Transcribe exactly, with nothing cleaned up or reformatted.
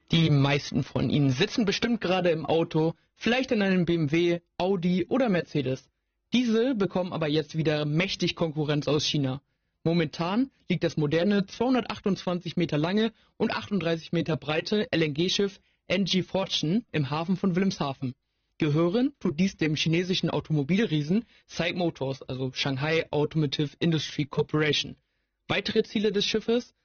Die meisten von Ihnen sitzen bestimmt gerade im Auto, vielleicht in einem B M W, Audi oder Mercedes. Diese bekommen aber jetzt wieder mächtig Konkurrenz aus China. Momentan liegt das moderne zweihundertachtundzwanzig Meter lange und achtunddreißig Meter breite L N G-Schiff N G Fortune im Hafen von Wilhelmshaven. Gehören tut dies dem chinesischen Automobilriesen SAIC Motors, also Shanghai Automotive Industry Corporation. Weitere Ziele des Schiffes